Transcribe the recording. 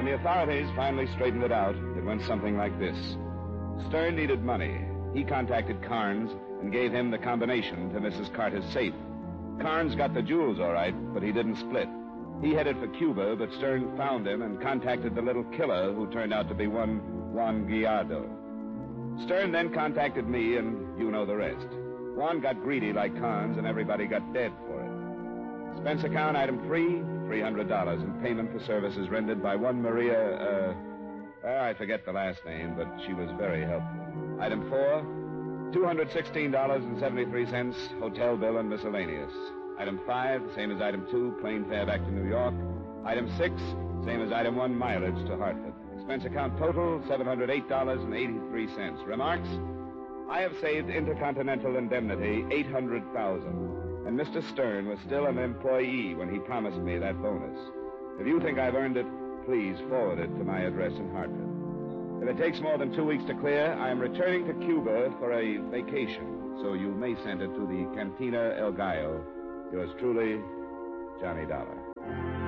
When the authorities finally straightened it out, it went something like this. Stern needed money. He contacted Carnes and gave him the combination to Mrs. Carter's safe. Carnes got the jewels all right, but he didn't split. He headed for Cuba, but Stern found him and contacted the little killer who turned out to be one Juan Guiardo. Stern then contacted me, and you know the rest. Juan got greedy like Carnes, and everybody got dead for it. Expense account item 3, $300 in payment for services rendered by one Maria, I forget the last name, but she was very helpful. Item 4, $216.73, hotel bill and miscellaneous. Item 5, same as item 2, plane fare back to New York. Item 6, same as item 1, mileage to Hartford. Expense account total, $708.83. Remarks? I have saved Intercontinental Indemnity $800,000, and Mr. Stern was still an employee when he promised me that bonus. If you think I've earned it, please forward it to my address in Hartford. If it takes more than 2 weeks to clear, I am returning to Cuba for a vacation, so you may send it to the Cantina El Gallo. Yours truly, Johnny Dollar.